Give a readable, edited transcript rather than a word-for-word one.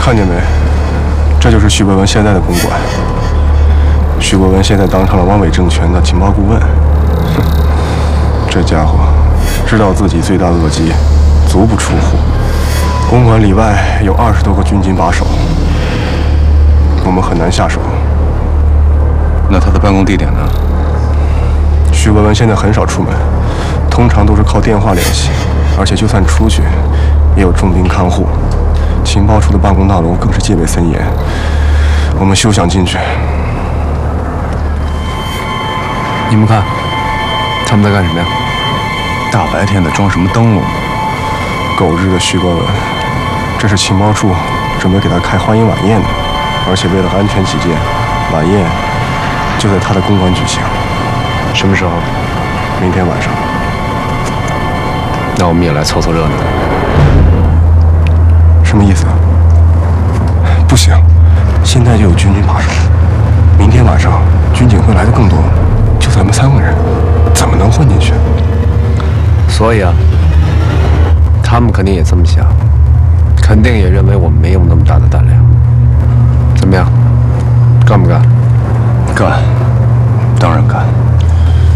看见没？这就是徐伯文现在的公馆。徐伯文现在当上了汪伪政权的情报顾问。哼，这家伙知道自己罪大恶极，足不出户。公馆里外有20多个军警把守，我们很难下手。 那他的办公地点呢？ 徐伯文现在很少出门，通常都是靠电话联系，而且就算出去，也有重兵看护。情报处的办公大楼更是戒备森严，我们休想进去。 你们看，他们在干什么呀？大白天的装什么灯笼？ 狗日的徐伯文，这是情报处准备给他开欢迎晚宴的，而且为了安全起见，晚宴就在他的公馆举行。 什么时候？ 明天晚上。 那我们也来凑凑热闹。 什么意思？不行，现在就有军警把守，明天晚上军警会来的更多，就咱们3个人，怎么能混进去？ 所以啊，他们肯定也这么想，肯定也认为我们没有那么大的胆量。